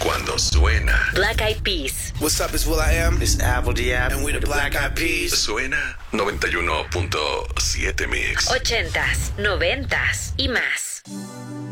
cuando suena. Black Eyed Peas. What's up, it's will.i.am. It's Apple Diab. And we're the Black Eyed Peas. Suena 91.7 Mix. 80s, 90s y más.